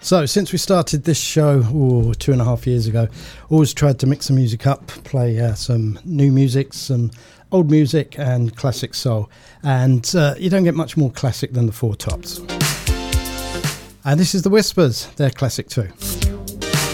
So since we started this show 2.5 years ago, always tried to mix the music up, play some new music, some old music and classic soul. And you don't get much more classic than the Four Tops. And this is the Whispers, they're classic too.